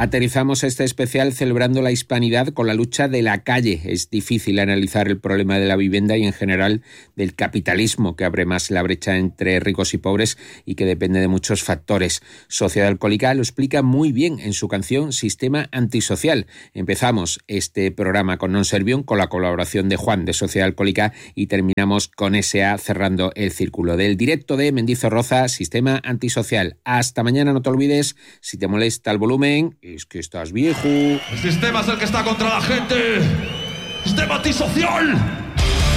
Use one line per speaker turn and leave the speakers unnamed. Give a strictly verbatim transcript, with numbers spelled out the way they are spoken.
Aterrizamos este especial celebrando la hispanidad con la lucha de la calle. Es difícil analizar el problema de la vivienda y en general del capitalismo, que abre más la brecha entre ricos y pobres y que depende de muchos factores. Sociedad Alcohólica lo explica muy bien en su canción Sistema Antisocial. Empezamos este programa con Non Servium, con la colaboración de Juan de Sociedad Alcohólica, y terminamos con S A cerrando el círculo. Del directo de Mendizorroza, Sistema Antisocial. Hasta mañana, no te olvides, si te molesta el volumen, es que estás viejo.
El sistema es el que está contra la gente. Sistema antisocial.